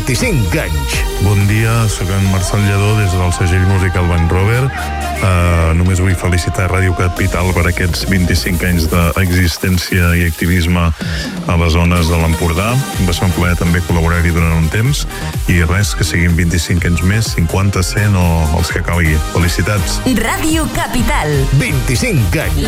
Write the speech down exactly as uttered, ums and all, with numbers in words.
vint-i-cinc anys. Bon dia, sóc en Marcel Lledó des del segell musical Van Rover. Uh, només vull felicitar Ràdio Capital per aquests vint-i-cinc anys d'existència i activisme a les zones de l'Empordà. Vas poder també col·laborar-hi durant un temps i res, que siguin vint-i-cinc anys més, cinquanta, cent o els que calgui. Felicitats. Ràdio Capital. vint-i-cinc anys.